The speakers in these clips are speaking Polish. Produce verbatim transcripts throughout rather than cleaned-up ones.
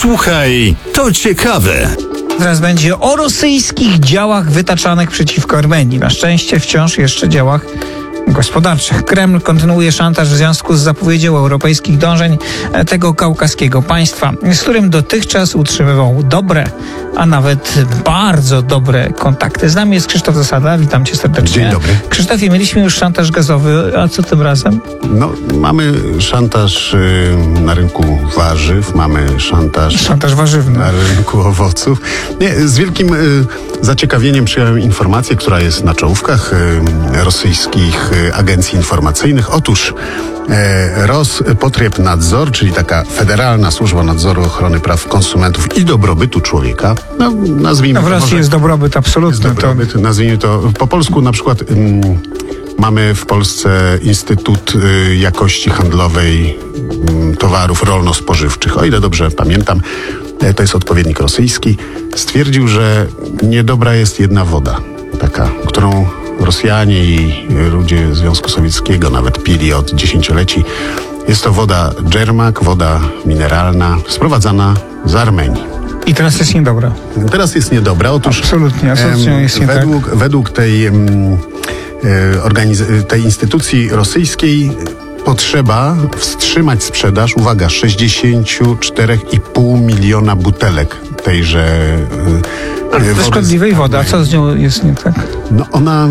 Słuchaj, to ciekawe. Teraz będzie o rosyjskich działach wytaczanych przeciwko Armenii. Na szczęście wciąż jeszcze działach gospodarczych. Kreml kontynuuje szantaż w związku z zapowiedzią europejskich dążeń tego kaukaskiego państwa, z którym dotychczas utrzymywał dobre, a nawet bardzo dobre kontakty. Z nami jest Krzysztof Zasada. Witam cię serdecznie. Dzień dobry. Krzysztofie, mieliśmy już szantaż gazowy, a co tym razem? No, mamy szantaż y, na rynku warzyw, mamy szantaż... Szantaż warzywny. Na rynku owoców. Nie, z wielkim y, zaciekawieniem przyjąłem informację, która jest na czołówkach y, rosyjskich y, agencji informacyjnych. Otóż y, Rospotrebnadzor, czyli taka Federalna Służba Nadzoru Ochrony Praw Konsumentów i Dobrobytu Człowieka, no nazwijmy no w to Rosji może, jest dobrobyt absolutny. jest dobrobyt, to... nazwijmy to po polsku na przykład... Y, Mamy w Polsce Instytut Jakości Handlowej Towarów Rolno-Spożywczych. O ile dobrze pamiętam, to jest odpowiednik rosyjski. Stwierdził, że niedobra jest jedna woda, taka, którą Rosjanie i ludzie Związku Sowieckiego nawet pili od dziesięcioleci. Jest to woda Dżermak, woda mineralna, sprowadzana z Armenii. I teraz jest niedobra. Teraz jest niedobra. Otóż absolutnie, a co z nią jest nie według, tak? według tej... Um, Organiz- tej instytucji rosyjskiej potrzeba wstrzymać sprzedaż, uwaga, sześćdziesiąt cztery i pół miliona butelek tejże wody. To szkodliwej wody, a co z nią jest nie tak? No ona...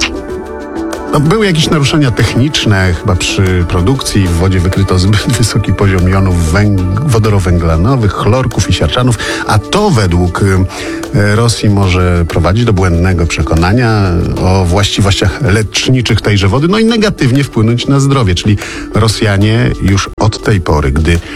No, były jakieś naruszenia techniczne, chyba przy produkcji w wodzie wykryto zbyt wysoki poziom jonów węg- wodorowęglanowych, chlorków i siarczanów, a to według y, Rosji może prowadzić do błędnego przekonania o właściwościach leczniczych tejże wody, no i negatywnie wpłynąć na zdrowie, czyli Rosjanie już od tej pory, gdy e,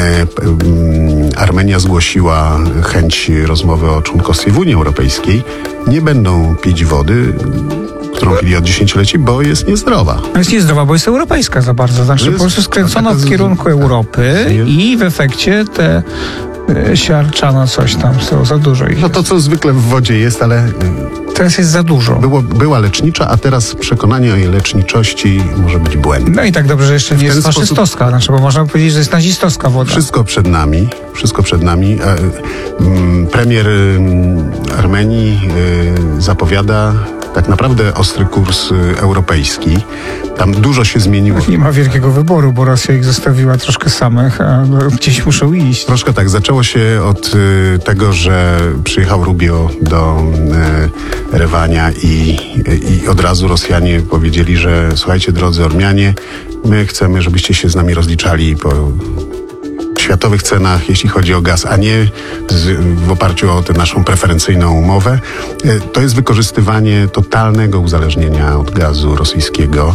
e, Armenia zgłosiła chęć rozmowy o członkostwie w Unii Europejskiej, nie będą pić wody, którą pili od dziesięcioleci, bo jest niezdrowa. Jest niezdrowa, bo jest europejska za bardzo. Znaczy jest, po prostu skręcono w kierunku Europy i w efekcie te y, siarczano coś tam, są za dużo ich. No to, co zwykle w wodzie jest, ale... Teraz jest za dużo. Było, była lecznicza, a teraz przekonanie o jej leczniczości może być błędne. No i tak dobrze, że jeszcze nie jest faszystowska, sposób... znaczy, bo można powiedzieć, że jest nazistowska woda. Wszystko przed nami, wszystko przed nami. Premier Armenii zapowiada tak naprawdę ostry kurs europejski. Tam dużo się zmieniło. Nie ma wielkiego wyboru, bo Rosja ich zostawiła troszkę samych, a gdzieś muszą iść. Troszkę tak. Zaczęło się od y, tego, że przyjechał Rubio do y, Rewania i, i od razu Rosjanie powiedzieli, że słuchajcie, drodzy Ormianie, my chcemy, żebyście się z nami rozliczali po światowych cenach, jeśli chodzi o gaz, a nie z, w oparciu o tę naszą preferencyjną umowę. To jest wykorzystywanie totalnego uzależnienia od gazu rosyjskiego.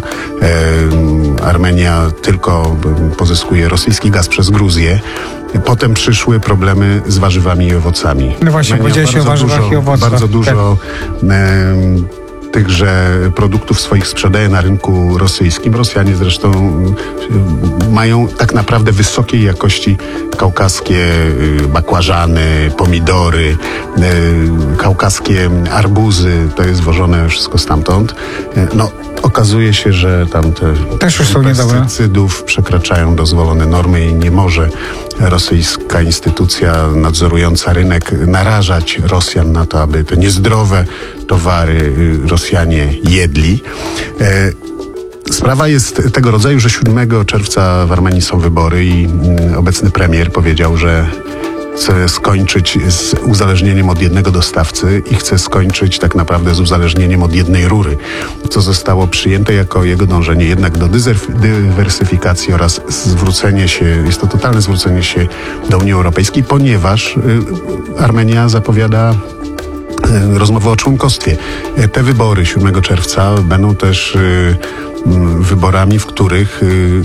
E, Armenia tylko pozyskuje rosyjski gaz przez Gruzję. Potem przyszły problemy z warzywami i owocami. No właśnie, powiedziałeś o warzywach dużo, i owocach. Bardzo dużo tak. e, tychże produktów swoich sprzedaje na rynku rosyjskim. Rosjanie zresztą mają tak naprawdę wysokiej jakości kaukaskie bakłażany, pomidory, kaukaskie arbuzy. To jest wożone wszystko stamtąd. No, okazuje się, że tam te też już są pestycydów przekraczają dozwolone normy i nie może rosyjska instytucja nadzorująca rynek narażać Rosjan na to, aby te niezdrowe towary Rosjanie jedli. Sprawa jest tego rodzaju, że siódmego czerwca w Armenii są wybory i obecny premier powiedział, że chce skończyć z uzależnieniem od jednego dostawcy i chce skończyć tak naprawdę z uzależnieniem od jednej rury, co zostało przyjęte jako jego dążenie jednak do dywersyfikacji oraz zwrócenie się, jest to totalne zwrócenie się do Unii Europejskiej, ponieważ Armenia zapowiada rozmowę o członkostwie. Te wybory siódmego czerwca będą też wyborami, w których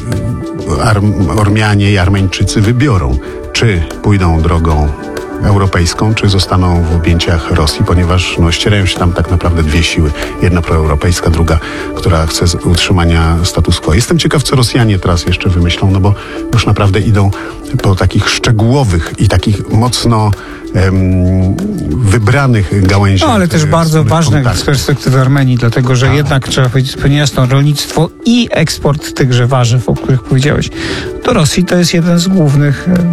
Ormianie i Armeńczycy wybiorą, czy pójdą drogą europejską, czy zostaną w objęciach Rosji, ponieważ no, ścierają się tam tak naprawdę dwie siły. Jedna proeuropejska, druga, która chce utrzymania status quo. Jestem ciekaw, co Rosjanie teraz jeszcze wymyślą, no bo już naprawdę idą po takich szczegółowych i takich mocno em, wybranych gałęziach. No, ale też bardzo ważnych kontaktów. z perspektywy Armenii, dlatego że A. jednak trzeba powiedzieć zupełnie jasno, rolnictwo i eksport tychże warzyw, o których powiedziałeś, do Rosji to jest jeden z głównych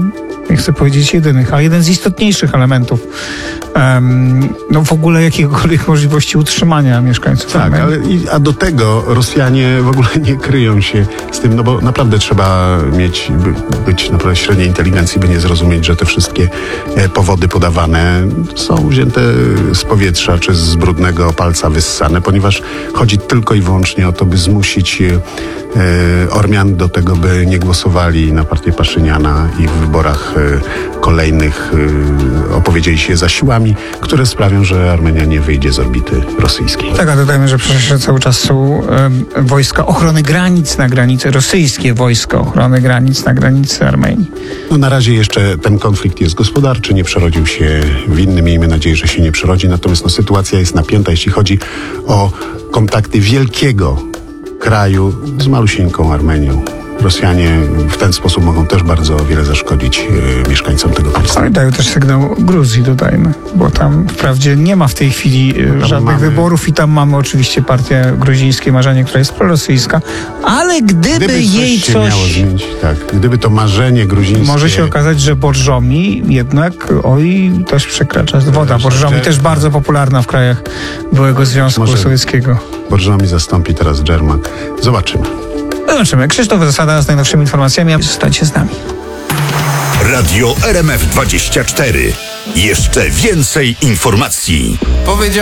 nie chcę powiedzieć jedynych, ale jeden z istotniejszych elementów um, no w ogóle jakiegokolwiek możliwości utrzymania mieszkańców. Tak, Armenii. ale i, a do tego Rosjanie w ogóle nie kryją się z tym, no bo naprawdę trzeba mieć, by, być naprawdę średniej inteligencji, by nie zrozumieć, że te wszystkie e, powody podawane są wzięte z powietrza czy z brudnego palca wyssane, ponieważ chodzi tylko i wyłącznie o to, by zmusić e, Ormian do tego, by nie głosowali na partię Paszyniana i w wyborach e, kolejnych e, opowiedzieli się za siłami, które sprawią, że Armenia nie wyjdzie z orbity rosyjskiej. Tak, a dodajmy, że przecież cały czas są um, wojska ochrony granic na granicy, rosyjskie wojska ochrony granic na granicy Armenii. No na razie jeszcze ten konflikt jest gospodarczy, nie przerodził się w inny, miejmy nadzieję, że się nie przerodzi, natomiast no, sytuacja jest napięta, jeśli chodzi o kontakty wielkiego kraju z malusieńką Armenią. Rosjanie w ten sposób mogą też bardzo wiele zaszkodzić e, mieszkańcom tego państwa. No i dają też sygnał Gruzji, dodajmy, bo tam wprawdzie nie ma w tej chwili e, Tam żadnych mamy- wyborów i tam mamy oczywiście partię gruzińskie marzenie, która jest prorosyjska, ale gdyby, Gdyby coś jej się coś... miało zmienić, tak, gdyby to marzenie gruzińskie... Może się okazać, że Borżomi jednak oj też przekracza woda. Borżomi też bardzo popularna w krajach byłego Związku Może- Sowieckiego. Borżomi zastąpi teraz Dżermak. Zobaczymy. Zobaczymy. Krzysztof Zasada z najnowszymi informacjami. Zostańcie z nami. Radio R M F dwadzieścia cztery. Jeszcze więcej informacji. Powiedział